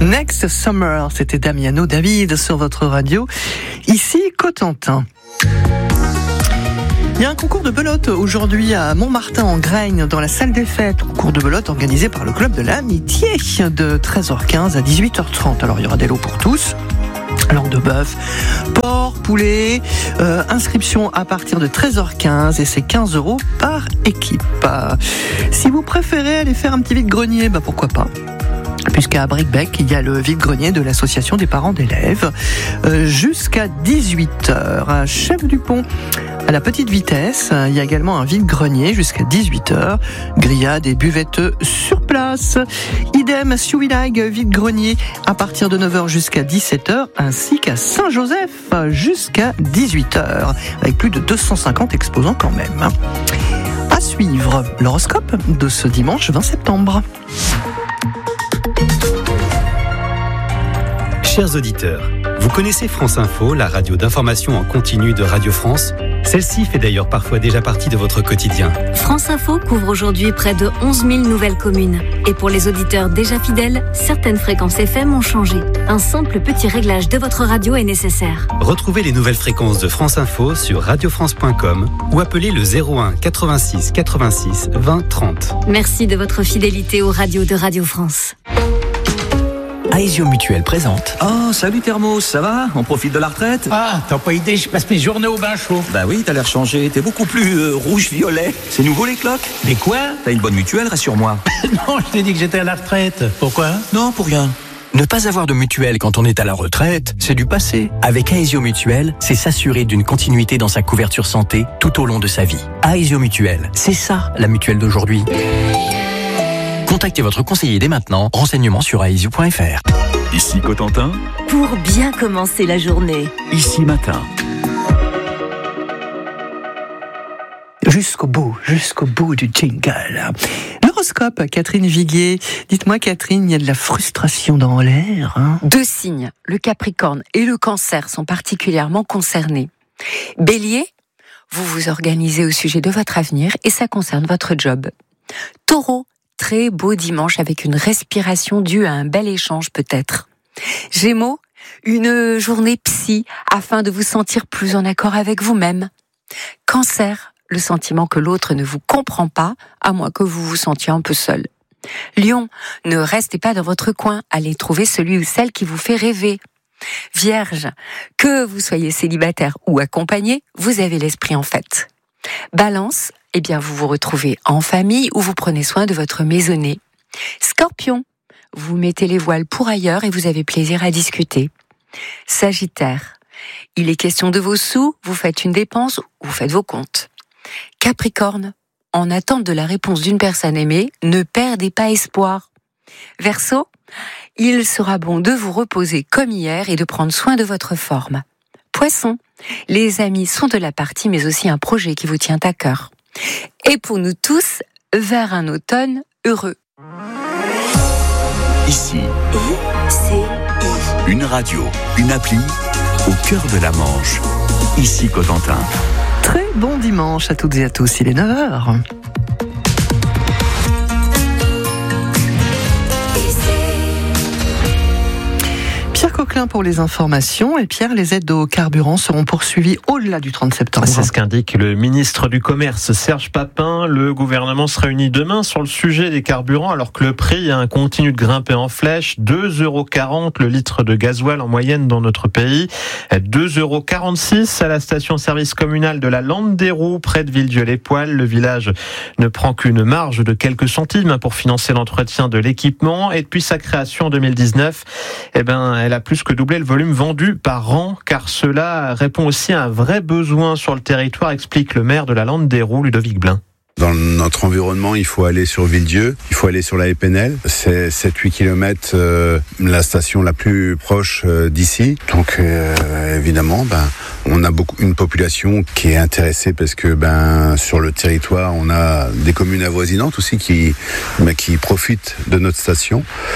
Next Summer, c'était Damiano David sur votre radio, ici Cotentin. Il y a un concours de belote aujourd'hui à Montmartin en Graigne dans la salle des fêtes. Concours de belote organisé par le club de l'amitié de 13h15 à 18h30. Alors il y aura des lots pour tous. Langue de bœuf, porc, poulet, inscription à partir de 13h15 et c'est 15 € par équipe. Si vous préférez aller faire un petit vide-grenier, pourquoi pas. Puisqu'à Bricbec, il y a le vide-grenier de l'association des parents d'élèves jusqu'à 18h. À Chef-du-Pont, à la petite vitesse, il y a également un vide-grenier jusqu'à 18h. Grillades et buvettes sur place. Idem à Souillag, vide-grenier à partir de 9h jusqu'à 17h, ainsi qu'à Saint-Joseph jusqu'à 18h, avec plus de 250 exposants quand même. À suivre, l'horoscope de ce dimanche 20 septembre. Chers auditeurs, vous connaissez France Info, la radio d'information en continu de Radio France ? Celle-ci fait d'ailleurs parfois déjà partie de votre quotidien. France Info couvre aujourd'hui près de 11 000 nouvelles communes. Et pour les auditeurs déjà fidèles, certaines fréquences FM ont changé. Un simple petit réglage de votre radio est nécessaire. Retrouvez les nouvelles fréquences de France Info sur radiofrance.com ou appelez le 01 86 86 20 30. Merci de votre fidélité aux radios de Radio France. Aesio Mutuelle présente. Oh, salut Thermos, ça va ? On profite de la retraite ? Ah, t'as pas idée, je passe mes journées au bain chaud. Bah oui, t'as l'air changé, t'es beaucoup plus rouge-violet. C'est nouveau les cloques ? Mais quoi ? T'as une bonne mutuelle, rassure-moi. Non, je t'ai dit que j'étais à la retraite. Pourquoi ? Non, pour rien. Ne pas avoir de mutuelle quand on est à la retraite, c'est du passé. Avec Aesio Mutuelle, c'est s'assurer d'une continuité dans sa couverture santé tout au long de sa vie. Aesio Mutuelle, c'est ça la mutuelle d'aujourd'hui. Contactez votre conseiller dès maintenant. Renseignements sur aesio.fr. Ici Cotentin. Pour bien commencer la journée. Ici Matin. Jusqu'au bout du jingle. L'horoscope, Catherine Viguier. Dites-moi Catherine, il y a de la frustration dans l'air. 2 signes, le Capricorne et le Cancer, sont particulièrement concernés. Bélier, vous vous organisez au sujet de votre avenir et ça concerne votre job. Taureau, très beau dimanche avec une respiration due à un bel échange peut-être. Gémeaux, une journée psy afin de vous sentir plus en accord avec vous-même. Cancer, le sentiment que l'autre ne vous comprend pas, à moins que vous vous sentiez un peu seul. Lion, ne restez pas dans votre coin, allez trouver celui ou celle qui vous fait rêver. Vierge, que vous soyez célibataire ou accompagné, vous avez l'esprit en fête. Balance, vous vous retrouvez en famille ou vous prenez soin de votre maisonnée. Scorpion, vous mettez les voiles pour ailleurs et vous avez plaisir à discuter. Sagittaire, il est question de vos sous, vous faites une dépense ou vous faites vos comptes. Capricorne, en attente de la réponse d'une personne aimée, ne perdez pas espoir. Verseau, il sera bon de vous reposer comme hier et de prendre soin de votre forme. Poisson, les amis sont de la partie mais aussi un projet qui vous tient à cœur. Et pour nous tous, vers un automne heureux. Ici, une radio, une appli au cœur de la Manche. Ici Cotentin. Très bon dimanche à toutes et à tous, il est 9h. Pierre Coquelin pour les informations. Et Pierre, les aides au carburant seront poursuivies au-delà du 30 septembre. C'est ce qu'indique le ministre du Commerce, Serge Papin. Le gouvernement se réunit demain sur le sujet des carburants, alors que le prix continue de grimper en flèche. 2,40 € le litre de gasoil en moyenne dans notre pays. 2,46 € à la station-service communale de la Lande-des-Roues, près de Villedieu-les-Poêles. Le village ne prend qu'une marge de quelques centimes pour financer l'entretien de l'équipement. Et depuis sa création en 2019, elle a plus que doublé le volume vendu par an, car cela répond aussi à un vrai besoin sur le territoire, explique le maire de la Lande-des-Roues, Ludovic Blin. Dans notre environnement, il faut aller sur Villedieu, il faut aller sur la Épinel. C'est 7-8 km la station la plus proche d'ici. Donc évidemment, on a une population qui est intéressée parce que sur le territoire, on a des communes avoisinantes aussi qui profitent de notre station.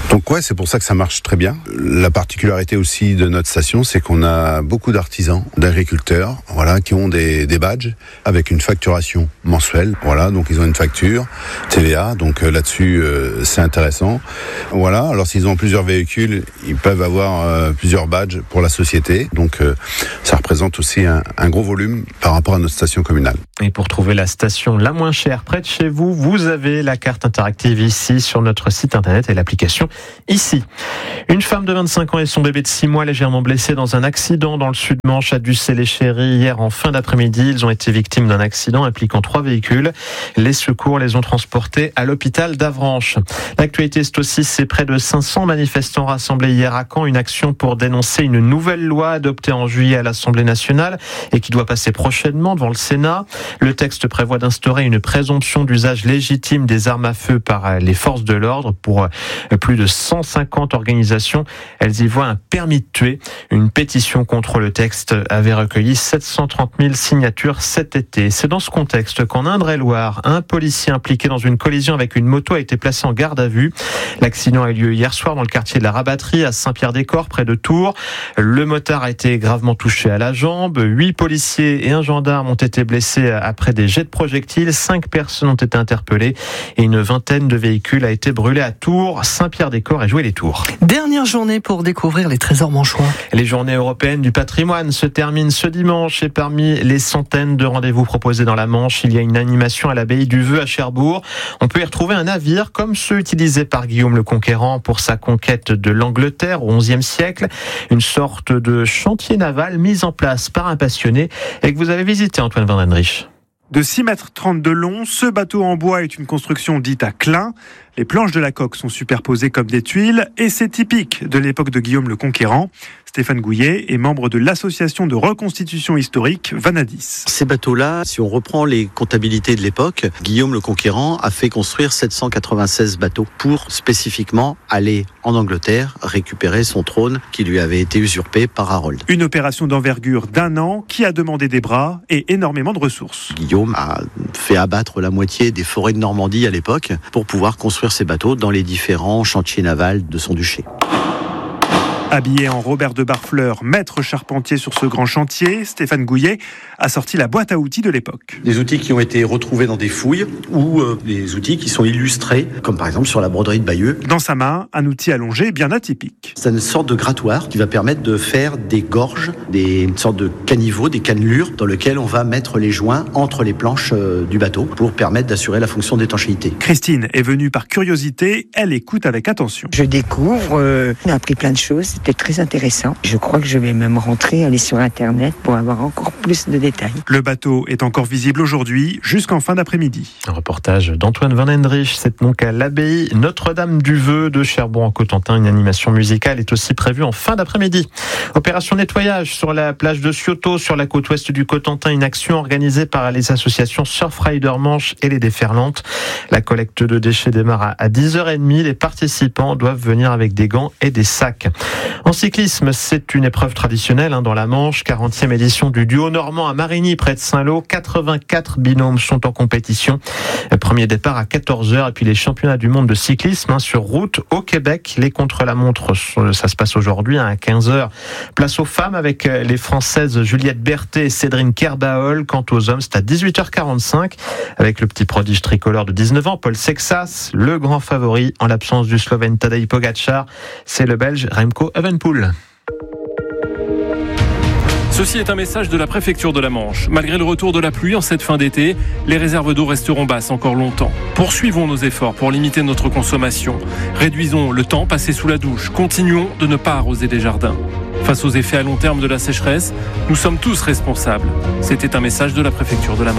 Donc ouais, c'est pour ça que ça marche très bien. La particularité aussi de notre station, c'est qu'on a beaucoup d'artisans, d'agriculteurs, voilà, qui ont des badges avec une facturation mensuelle. Voilà, donc ils ont une facture TVA, donc là-dessus c'est intéressant. Voilà, alors s'ils ont plusieurs véhicules, ils peuvent avoir plusieurs badges pour la société. Donc ça représente aussi un gros volume par rapport à notre station communale. Et pour trouver la station la moins chère près de chez vous, vous avez la carte interactive ici sur notre site internet et l'application ici. Une femme de 25 ans et son bébé de 6 mois légèrement blessés dans un accident dans le Sud-Manche à Ducé-les-Chéry hier en fin d'après-midi. Ils ont été victimes d'un accident impliquant 3 véhicules. Les secours les ont transportés à l'hôpital d'Avranches. L'actualité, c'est près de 500 manifestants rassemblés hier à Caen. Une action pour dénoncer une nouvelle loi adoptée en juillet à l'Assemblée nationale et qui doit passer prochainement devant le Sénat. Le texte prévoit d'instaurer une présomption d'usage légitime des armes à feu par les forces de l'ordre pour plus de 150 organisations. Elles y voient un permis de tuer. Une pétition contre le texte avait recueilli 730 000 signatures cet été. C'est dans ce contexte qu'en Indre-et-Loire, un policier impliqué dans une collision avec une moto a été placé en garde à vue. L'accident a eu lieu hier soir dans le quartier de la Rabatterie à Saint-Pierre-des-Corps, près de Tours. Le motard a été gravement touché à la jambe. 8 policiers et un gendarme ont été blessés après des jets de projectiles. 5 personnes ont été interpellées et une vingtaine de véhicules a été brûlé à Tours, Saint-Pierre-des-Corps et Joué-les-Tours. Dernière journée pour découvrir les trésors manchois. Les journées européennes du patrimoine se terminent ce dimanche et parmi les centaines de rendez-vous proposés dans la Manche, il y a une animation à l'abbaye du Veux à Cherbourg. On peut y retrouver un navire comme ceux utilisés par Guillaume le Conquérant pour sa conquête de l'Angleterre au XIe siècle. Une sorte de chantier naval mis en place par un passionné et que vous avez visité, Antoine Van Dendrich. De 6,30 m de long, ce bateau en bois est une construction dite à clin. Les planches de la coque sont superposées comme des tuiles et c'est typique de l'époque de Guillaume le Conquérant. Stéphane Gouillet est membre de l'association de reconstitution historique Vanadis. Ces bateaux-là, si on reprend les comptabilités de l'époque, Guillaume le Conquérant a fait construire 796 bateaux pour spécifiquement aller en Angleterre récupérer son trône qui lui avait été usurpé par Harold. Une opération d'envergure d'1 an qui a demandé des bras et énormément de ressources. Guillaume a fait abattre la moitié des forêts de Normandie à l'époque pour pouvoir construire ses bateaux dans les différents chantiers navals de son duché. Habillé en Robert de Barfleur, maître charpentier sur ce grand chantier, Stéphane Gouillet a sorti la boîte à outils de l'époque. Des outils qui ont été retrouvés dans des fouilles ou des outils qui sont illustrés, comme par exemple sur la broderie de Bayeux. Dans sa main, un outil allongé bien atypique. C'est une sorte de grattoir qui va permettre de faire des gorges, des sortes de caniveaux, des cannelures dans lesquelles on va mettre les joints entre les planches du bateau pour permettre d'assurer la fonction d'étanchéité. Christine est venue par curiosité, elle écoute avec attention. Je découvre, j'ai appris plein de choses. C'était très intéressant. Je crois que je vais même rentrer, aller sur Internet pour avoir encore plus de détails. Le bateau est encore visible aujourd'hui jusqu'en fin d'après-midi. Un reportage d'Antoine Van Dendrich. C'est donc à l'abbaye Notre-Dame du Veux de Cherbourg-en-Cotentin. Une animation musicale est aussi prévue en fin d'après-midi. Opération nettoyage sur la plage de Cioto, sur la côte ouest du Cotentin. Une action organisée par les associations Surfrider Manche et les Déferlantes. La collecte de déchets démarre à 10h30. Les participants doivent venir avec des gants et des sacs. En cyclisme, c'est une épreuve traditionnelle dans la Manche. 40e édition du duo normand à Marigny, près de Saint-Lô. 84 binômes sont en compétition. Premier départ à 14h. Et puis les championnats du monde de cyclisme sur route au Québec. Les contre-la-montre, ça se passe aujourd'hui à 15h. Place aux femmes avec les Françaises Juliette Berthet et Cédrine Kerbaol. Quant aux hommes, c'est à 18h45 avec le petit prodige tricolore de 19 ans, Paul Sexas. Le grand favori en l'absence du Slovène Tadej Pogačar, c'est le Belge Remco Evenepoel. Ceci est un message de la préfecture de la Manche. Malgré le retour de la pluie en cette fin d'été, les réserves d'eau resteront basses encore longtemps. Poursuivons nos efforts pour limiter notre consommation. Réduisons le temps passé sous la douche. Continuons de ne pas arroser les jardins. Face aux effets à long terme de la sécheresse, nous sommes tous responsables. C'était un message de la préfecture de la Manche.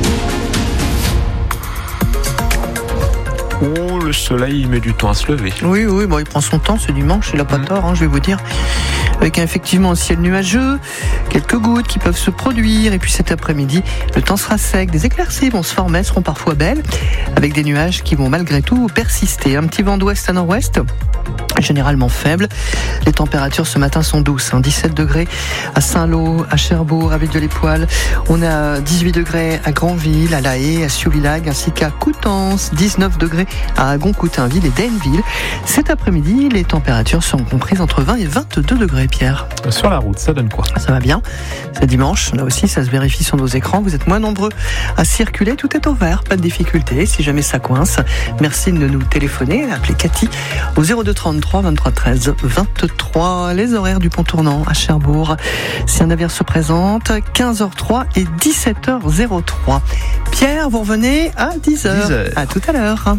Oh, le soleil, il met du temps à se lever. Oui, bon, il prend son temps ce dimanche, il n'a pas tort, je vais vous dire. Avec effectivement un ciel nuageux, quelques gouttes qui peuvent se produire, et puis cet après-midi, le temps sera sec. Des éclaircies vont se former, elles seront parfois belles, avec des nuages qui vont malgré tout persister. Un petit vent d'ouest à nord-ouest, généralement faible. Les températures ce matin sont douces, 17 degrés à Saint-Lô, à Cherbourg, à Ville-de-l'Époille. On a 18 degrés à Granville, à La Haye, à Sioux-Vilag, ainsi qu'à Coutances, 19 degrés à Agon-Coutainville et Dainville. Cet après-midi, les températures sont comprises entre 20 et 22 degrés, Pierre. Sur la route, ça donne quoi? Ça va bien. C'est dimanche, là aussi, ça se vérifie sur nos écrans. Vous êtes moins nombreux à circuler, tout est au vert, pas de difficulté. Si jamais ça coince, merci de nous téléphoner, appelez Cathy au 02 33 23 13 23. Les horaires du pont tournant à Cherbourg, si un navire se présente, 15h03 et 17h03. Pierre, vous revenez à 10h. À tout à l'heure.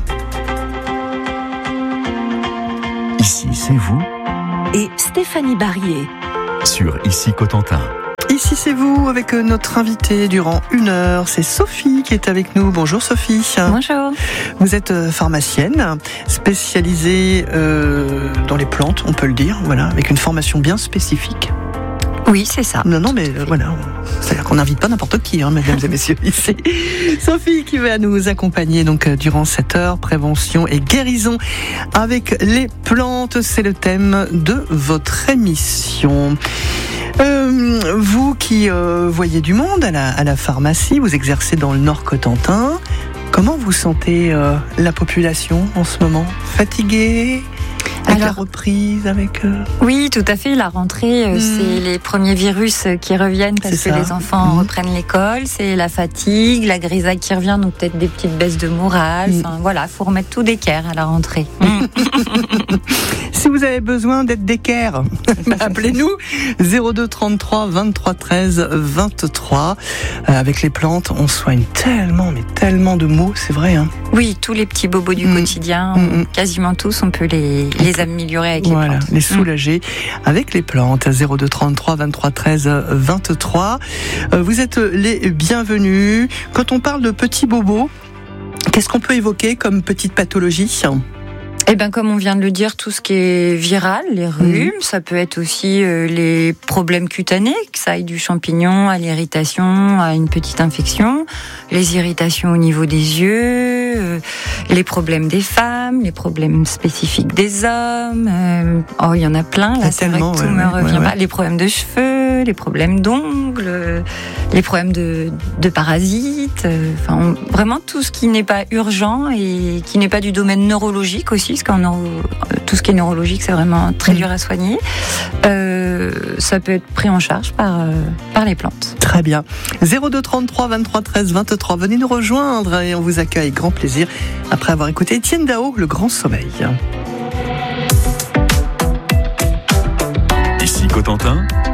Ici, c'est vous. Et Stéphanie Barrier. Sur Ici Cotentin. Ici c'est vous avec notre invitée durant 1 heure, c'est Sophie qui est avec nous. Bonjour Sophie. Bonjour. Vous êtes pharmacienne, spécialisée dans les plantes, on peut le dire, voilà, avec une formation bien spécifique. Oui, c'est ça. Non, mais voilà, c'est-à-dire qu'on n'invite pas n'importe qui, mesdames et messieurs. Ici, Sophie qui va nous accompagner donc durant cette heure, prévention et guérison avec les plantes, c'est le thème de votre émission. Vous qui voyez du monde à la pharmacie, vous exercez dans le Nord Cotentin. Comment vous sentez la population en ce moment? Fatiguée? Avec la reprise, avec... Oui, tout à fait. La rentrée, c'est les premiers virus qui reviennent parce que les enfants reprennent l'école. C'est la fatigue, la grisaille qui revient, donc peut-être des petites baisses de morale. Enfin, voilà, faut remettre tout d'équerre à la rentrée. Si vous avez besoin d'être d'équerre, appelez-nous 02 33 23 13 23. Avec les plantes, on soigne tellement de maux, c'est vrai. Oui, tous les petits bobos du quotidien, quasiment tous, on peut les améliorer avec les plantes. Les soulager avec les plantes. 02 33 23 13 23. Vous êtes les bienvenus. Quand on parle de petits bobos, qu'est-ce qu'on peut évoquer comme petite pathologie? Eh bien, comme on vient de le dire, tout ce qui est viral, les rhumes, ça peut être aussi les problèmes cutanés, que ça aille du champignon à l'irritation, à une petite infection, les irritations au niveau des yeux, les problèmes des femmes, les problèmes spécifiques des hommes. Il y en a plein, là, c'est vrai que tout me revient pas. Les problèmes de cheveux, les problèmes d'ongles, les problèmes de parasites, vraiment tout ce qui n'est pas urgent et qui n'est pas du domaine neurologique aussi, parce qu'en tout ce qui est neurologique, c'est vraiment très dur à soigner. Ça peut être pris en charge par les plantes. Très bien. 02 33 23 13 23. Venez nous rejoindre et on vous accueille avec grand plaisir après avoir écouté Étienne Dao, Le Grand Sommeil. Ici Cotentin,